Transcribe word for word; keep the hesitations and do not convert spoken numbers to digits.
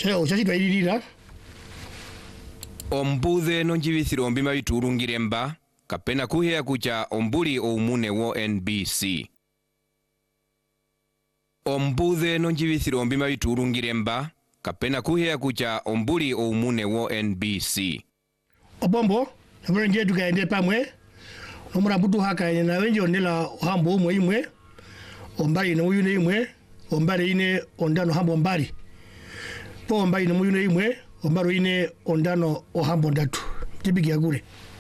Cheo chachitwa ililira. Ombuthe nonjibithiro mbima biturungire mba kapena kuhea kucha ombuli oumune wo N B C. Ombuthe nonjibithiro mbima biturungire mba kapena kuhea kucha ombuli oumune wo N B C. Obombo nabone nje tukaende pamwe nomura butu haka na wenje ondela hambo umwe imwe ombali no yune imwe ombali ine ondano hambo mbali po ombali no yune imwe ombalo ine ondano ohambo ndatu tibigia gure.